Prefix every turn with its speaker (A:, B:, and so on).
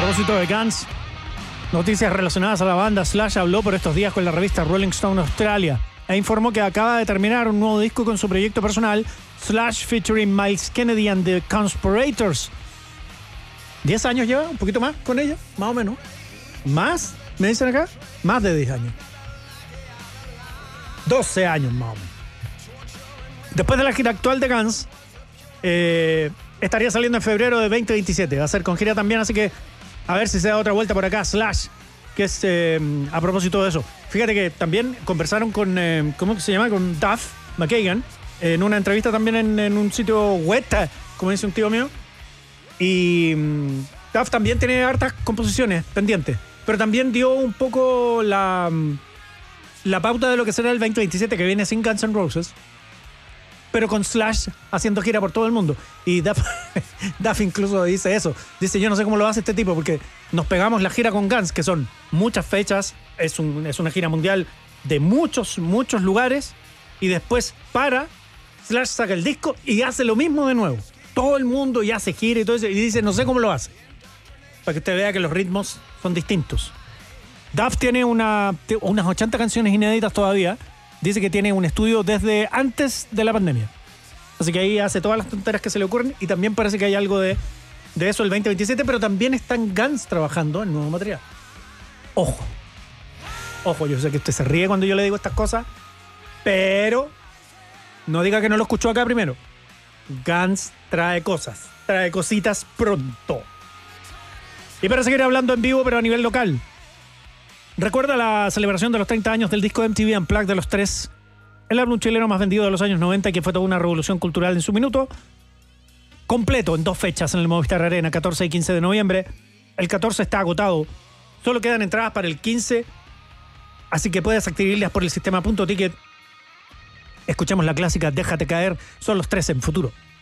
A: propósito de Guns, noticias relacionadas a la banda, Slash habló por estos días con la revista Rolling Stone Australia e informó que acaba de terminar un nuevo disco con su proyecto personal, Slash featuring Miles Kennedy and the Conspirators. 10 años lleva, un poquito más con ella, más o menos. ¿Más? ¿Me dicen acá? Más de 10 años. 12 años más o menos. Después de la gira actual de Guns, estaría saliendo en febrero de 2027. Va a ser con gira también, así que a ver si se da otra vuelta por acá. Slash, que es a propósito de eso. Fíjate que también conversaron con, ¿cómo se llama? Con Duff McKagan, en una entrevista también en un sitio web, como dice un tío mío. Y Duff también tiene hartas composiciones pendientes, pero también dio un poco la pauta de lo que será el 2027, que viene sin Guns N' Roses, pero con Slash haciendo gira por todo el mundo. Y Duff incluso dice eso. Dice, yo no sé cómo lo hace este tipo, porque nos pegamos la gira con Guns, que son muchas fechas, es una gira mundial de muchos lugares, y después Slash saca el disco y hace lo mismo de nuevo. Todo el mundo y hace gira y todo eso, y dice, no sé cómo lo hace. Para que usted vea que los ritmos son distintos. Duff tiene unas 80 canciones inéditas todavía. Dice que tiene un estudio desde antes de la pandemia. Así que ahí hace todas las tonteras que se le ocurren, y también parece que hay algo de eso el 2027, pero también están Guns trabajando en nuevo material. Ojo, yo sé que usted se ríe cuando yo le digo estas cosas, pero no diga que no lo escuchó acá primero. Guns trae cositas pronto. Y para seguir hablando en vivo, pero a nivel local, recuerda la celebración de los 30 años del disco MTV Unplugged de los Tres, el álbum chileno más vendido de los años 90, que fue toda una revolución cultural en su minuto. Completo en 2 fechas en el Movistar Arena, 14 y 15 de noviembre. El 14 está agotado. Solo quedan entradas para el 15, así que puedes adquirirlas por el sistema .ticket. Escuchemos la clásica Déjate caer. Son los Tres en Futuro.